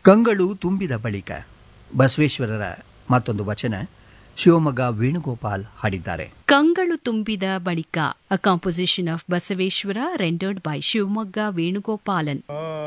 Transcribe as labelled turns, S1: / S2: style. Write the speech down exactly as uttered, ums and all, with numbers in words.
S1: ಕಂಗಳು ತುಂಬಿದ ಬಳಿಕ ಬಸವೇಶ್ವರರ ಮತ್ತೊಂದು ವಚನ ಶಿವಮೊಗ್ಗ ವೇಣುಗೋಪಾಲ್ ಹಾಡಿದ್ದಾರೆ.
S2: ಕಂಗಳು ತುಂಬಿದ ಬಳಿಕ, ಅ composition of Basaveshwara rendered by Shivamogga Venugopalan.